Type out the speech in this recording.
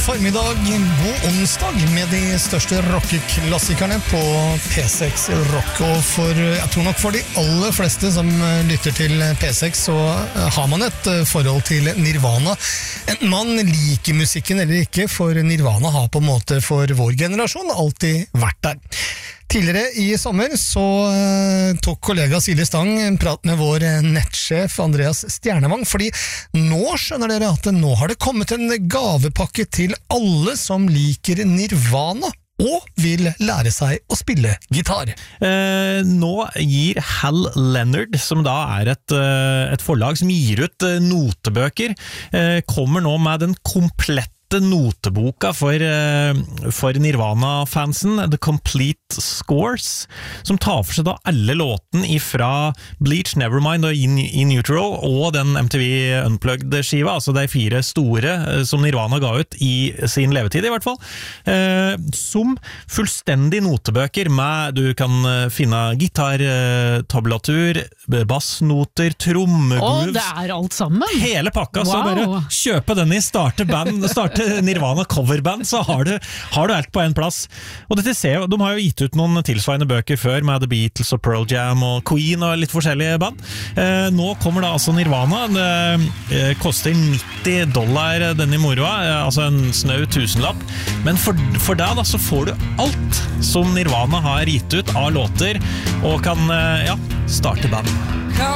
formiddag, god onsdag med de største rockeklassikerne på P6 Rock. Og jeg tror nok for de aller fleste som lytter til P6 så har man et forhold til Nirvana. Enten man liker musikken eller ikke, for Nirvana har på en måte for vår generasjon alltid vært der. Tidligere i sommer så tok kollega Silje Stang en prat med vår nettsjef Andreas Stjernevang, fordi nå skjønner dere at nå har det kommet en gavepakke til alle som liker Nirvana og vil lære seg å spille gitar. Nå gir Hal Leonard, som da er et forlag som gir ut notebøker, kommer nå med den komplette noteboka for Nirvana-fansen, The Complete Scores, som tar for seg da alle låten ifra Bleach, Nevermind og In Utero og den MTV Unplugged-skiva, altså de 4 store som Nirvana ga ut i sin levetid i hvert fall, som fullstendig notebøker med, du kan finne gitar, tablatur, bassnoter, trommegrooves. Det er alt sammen? Hele pakka, så bare kjøpe den i starte Nirvana coverband, så har du alt på en plass. Og dette ser jo, de har jo gitt ut noen tilsvarende bøker før med The Beatles og Pearl Jam og Queen og litt forskjellige band. Nå kommer da altså Nirvana, det koster $90 denne moroa, altså en snau tusenlapp, men for deg da så får du alt som Nirvana har gitt ut av låter, og kan starte band.